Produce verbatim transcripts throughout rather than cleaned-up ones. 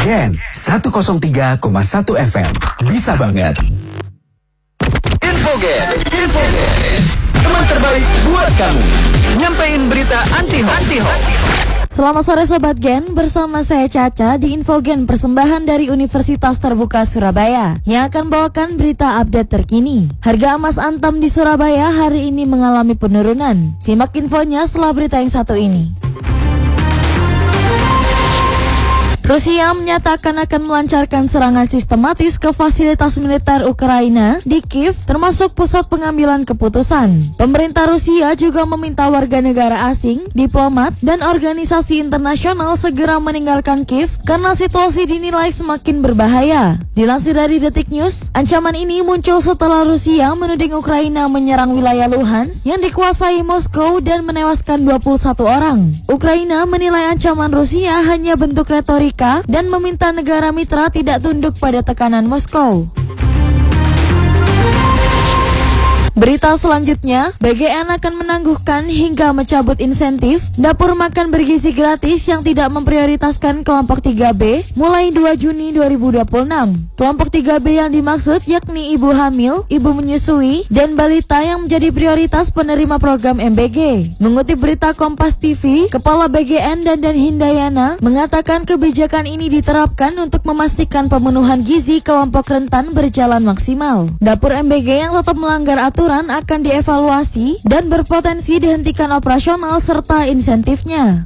Gen seratus tiga koma satu F M. Bisa banget. Infogen, Infogen, teman terbaik buat kamu. Nyampein berita anti-hoax. Anti-hoax. Selamat sore Sobat Gen, bersama saya Caca di Infogen persembahan dari Universitas Terbuka Surabaya yang akan bawakan berita update terkini. Harga emas antam di Surabaya hari ini mengalami penurunan. Simak infonya setelah berita yang satu ini. Rusia menyatakan akan melancarkan serangan sistematis ke fasilitas militer Ukraina di Kiev, termasuk pusat pengambilan keputusan. Pemerintah Rusia juga meminta warga negara asing, diplomat, dan organisasi internasional segera meninggalkan Kiev karena situasi dinilai semakin berbahaya. Dilansir dari Detik News, ancaman ini muncul setelah Rusia menuding Ukraina menyerang wilayah Luhansk yang dikuasai Moskow dan menewaskan dua puluh satu orang. Ukraina menilai ancaman Rusia hanya bentuk retorika dan meminta negara mitra tidak tunduk pada tekanan Moskow. Berita selanjutnya, B G N akan menangguhkan hingga mencabut insentif dapur makan bergizi gratis yang tidak memprioritaskan kelompok tiga B mulai dua Juni dua ribu dua puluh enam. Kelompok tiga B yang dimaksud yakni ibu hamil, ibu menyusui, dan balita yang menjadi prioritas penerima program M B G. Mengutip berita Kompas T V, Kepala B G N Dandan Hindayana mengatakan kebijakan ini diterapkan untuk memastikan pemenuhan gizi kelompok rentan berjalan maksimal. Dapur M B G yang tetap melanggar aturan akan dievaluasi dan berpotensi dihentikan operasional serta insentifnya.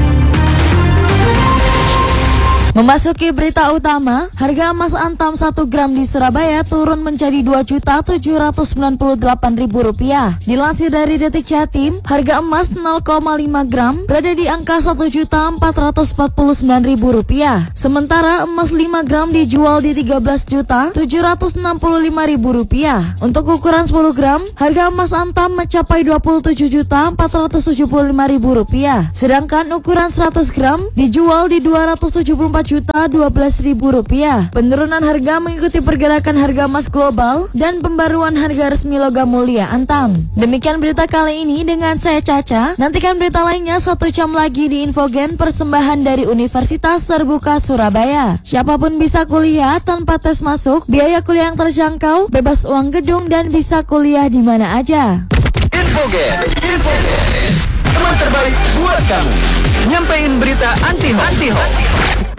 Memasuki berita utama, harga emas antam satu gram di Surabaya turun menjadi dua juta tujuh ratus sembilan puluh delapan ribu rupiah. Dilansir dari Detik Jatim, harga emas nol koma lima gram berada di angka satu juta empat ratus empat puluh sembilan ribu rupiah. Sementara emas lima gram dijual di tiga belas juta tujuh ratus enam puluh lima ribu rupiah. Untuk ukuran sepuluh gram, harga emas antam mencapai dua puluh tujuh juta empat ratus tujuh puluh lima ribu rupiah. Sedangkan ukuran seratus gram dijual di dua ratus tujuh puluh empat juta dua belas ribu rupiah. Penurunan harga mengikuti pergerakan harga emas global dan pembaruan harga resmi logam mulia antam. Demikian berita kali ini dengan saya Caca. Nantikan berita lainnya satu jam lagi di Infogen persembahan dari Universitas Terbuka Surabaya. Siapapun bisa kuliah tanpa tes masuk, biaya kuliah yang terjangkau, bebas uang gedung, dan bisa kuliah di mana aja. Infogen, Infogen, teman terbaik buat kamu. Nyampein berita anti-hoax. Anti-hoax.